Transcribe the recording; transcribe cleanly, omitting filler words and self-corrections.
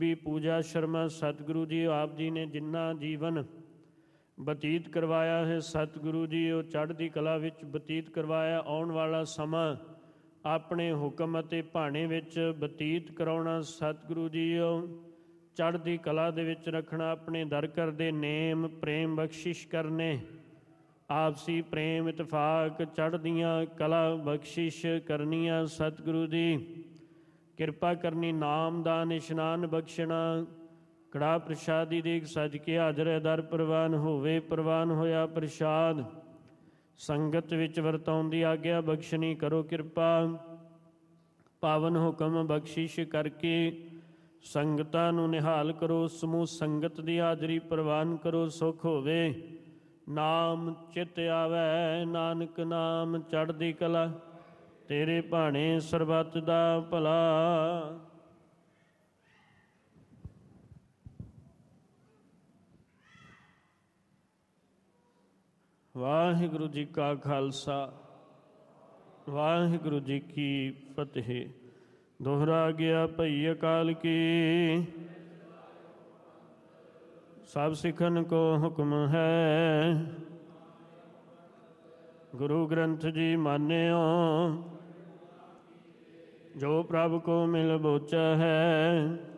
ਵੀ ਪੂਜਾ ਸ਼ਰਮਾ ਸਤਿਗੁਰੂ ਜੀ ਆਪ ਜੀ ਨੇ ਜਿੰਨਾ ਜੀਵਨ ਬਤੀਤ ਕਰਵਾਇਆ ਹੈ, ਸਤਿਗੁਰੂ ਜੀ ਉਹ ਚੜ੍ਹਦੀ ਕਲਾ ਵਿੱਚ ਬਤੀਤ ਕਰਵਾਇਆ। ਆਉਣ ਵਾਲਾ ਸਮਾਂ ਆਪਣੇ ਹੁਕਮ ਅਤੇ ਭਾਣੇ ਵਿੱਚ ਬਤੀਤ ਕਰਾਉਣਾ, ਸਤਿਗੁਰੂ ਜੀ ਉਹ ਚੜ੍ਹਦੀ ਕਲਾ ਦੇ ਵਿੱਚ ਰੱਖਣਾ। ਆਪਣੇ ਦਰ ਕਰਦੇ ਨੇਮ ਪ੍ਰੇਮ ਬਖਸ਼ਿਸ਼ ਕਰਨੇ, ਆਪਸੀ ਪ੍ਰੇਮ ਇਤਫਾਕ ਚੜ੍ਹਦੀਆਂ ਕਲਾ ਬਖਸ਼ਿਸ਼ ਕਰਨੀਆਂ। ਸਤਿਗੁਰੂ ਦੀ ਕਿਰਪਾ ਕਰਨੀ, ਨਾਮ ਦਾਨ ਇਸ਼ਨਾਨ ਬਖਸ਼ਣਾ। ਕੜਾ ਪ੍ਰਸ਼ਾਦੀ ਦੇਖ ਸਜ ਕੇ ਹਾਜ਼ਰ ਦਰ ਪ੍ਰਵਾਨ ਹੋਵੇ। ਪ੍ਰਵਾਨ ਹੋਇਆ ਪ੍ਰਸ਼ਾਦ ਸੰਗਤ ਵਿੱਚ ਵਰਤਾਉਣ ਦੀ ਆਗਿਆ ਬਖਸ਼ਣੀ ਕਰੋ ਕਿਰਪਾ। ਪਾਵਨ ਹੁਕਮ ਬਖਸ਼ਿਸ਼ ਕਰਕੇ ਸੰਗਤਾਂ ਨੂੰ ਨਿਹਾਲ ਕਰੋ। ਸਮੂਹ ਸੰਗਤ ਦੀ ਹਾਜ਼ਰੀ ਪ੍ਰਵਾਨ ਕਰੋ। ਸੁਖ ਹੋਵੇ ਨਾਮ ਚਿਤ ਆਵੈ, ਨਾਨਕ ਨਾਮ ਚੜ੍ਹਦੀ ਕਲਾ, ਤੇਰੇ ਭਾਣੇ ਸਰਬੱਤ ਦਾ ਭਲਾ। ਵਾਹਿਗੁਰੂ ਜੀ ਕਾ ਖਾਲਸਾ, ਵਾਹਿਗੁਰੂ ਜੀ ਕੀ ਫਤਿਹ। ਦੋਹਰਾ ਗਿਆ ਭਈ ਅਕਾਲ ਕੀ, ਸਭ ਸਿੱਖਨ ਕੋ ਹੁਕਮ ਹੈ। ਗੁਰੂ ਗ੍ਰੰਥ ਜੀ ਮਾਨਿਓ, ਜੋ ਪ੍ਰਭ ਕੋ ਮਿਲ ਬੋਚਾ ਹੈ।